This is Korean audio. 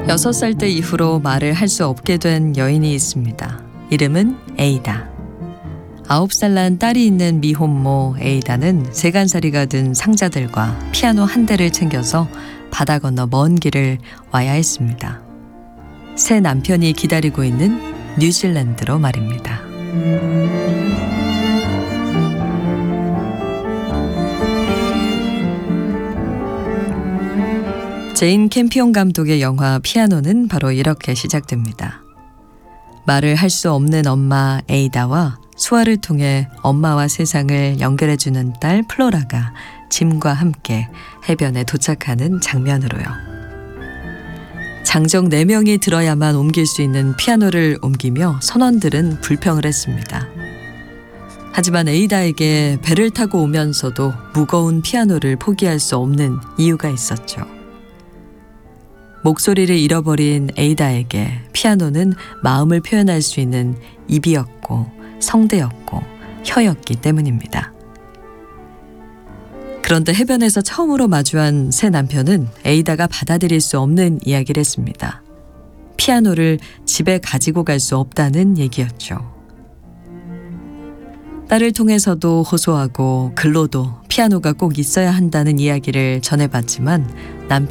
6살 때 이후로 말을 할 수 없게 된 여인이 있습니다. 이름은 에이다. 9살 난 딸이 있는 미혼모 에이다는 세간살이가 든 상자들과 피아노 한 대를 챙겨서 바다 건너 먼 길을 와야 했습니다. 새 남편이 기다리고 있는 뉴질랜드로 말입니다. 제인 캠피온 감독의 영화 피아노는 바로 이렇게 시작됩니다. 말을 할 수 없는 엄마 에이다와 수화를 통해 엄마와 세상을 연결해주는 딸 플로라가 짐과 함께 해변에 도착하는 장면으로요. 장정 4명이 들어야만 옮길 수 있는 피아노를 옮기며 선원들은 불평을 했습니다. 하지만 에이다에게 배를 타고 오면서도 무거운 피아노를 포기할 수 없는 이유가 있었죠. 목소리를 잃어버린 에이다에게 피아노는 마음을 표현할 수 있는 입이었고 성대였고 혀였기 때문입니다. 그런데 해변에서 처음으로 마주한 새 남편은 에이다가 받아들일 수 없는 이야기를 했습니다. 피아노를 집에 가지고 갈 수 없다는 얘기였죠. 딸을 통해서도 호소하고 글로도 피아노가 꼭 있어야 한다는 이야기를 전해봤지만 남편